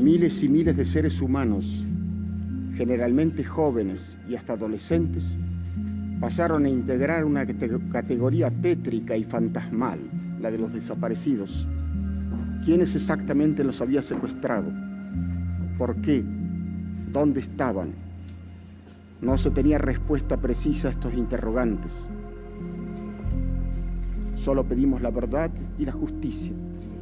Miles y miles de seres humanos, generalmente jóvenes y hasta adolescentes, pasaron a integrar una categoría tétrica y fantasmal, la de los desaparecidos. ¿Quiénes exactamente los había secuestrado? ¿Por qué? ¿Dónde estaban? No se tenía respuesta precisa a estos interrogantes. Solo pedimos la verdad y la justicia.